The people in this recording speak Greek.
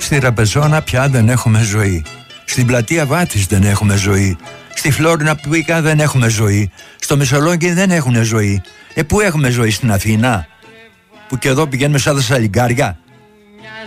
Στη Ραπεζόνα πια δεν έχουμε ζωή. Στην πλατεία Βάτης δεν έχουμε ζωή. Στη Φλόρινα Πουίκα δεν έχουμε ζωή. Στο Μεσολόγγι δεν έχουν ζωή. Πού έχουμε ζωή? Στην Αθήνα? Που και εδώ πηγαίνουμε σαν τα σαλιγκάρια.